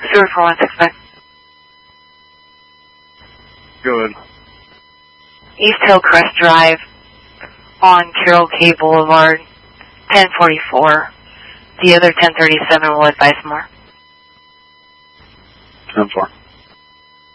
Sewer 4165. Go ahead. East Hillcrest Drive on Carroll K Boulevard, 1044. The other 1037 will advise more. 10-4.